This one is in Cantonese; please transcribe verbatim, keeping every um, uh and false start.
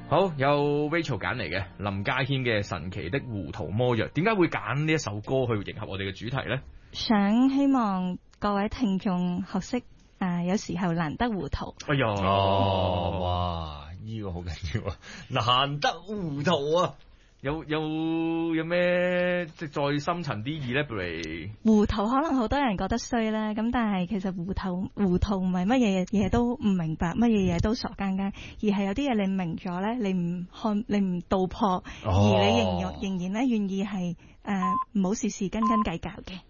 好，有 Rachel 揀嚟嘅林家謙嘅神奇的糊塗魔藥，點解會揀呢一首歌去迎合我哋嘅主題呢？ 想希望各位聽眾學識誒、呃，有時候難得糊塗。 哎呀， 哦，哇，呢、這個好緊要啊，難得糊塗啊！ 有有有咩即係再深層啲 elaborate？ 糊塗可能好多人覺得衰啦，咁但係其實糊塗糊塗唔係乜嘢嘢都唔明白，乜嘢嘢都傻更更，而係有啲嘢你明咗咧，你唔看你唔道破，哦、而你仍然仍然咧願意係誒唔好事事斤斤計較嘅。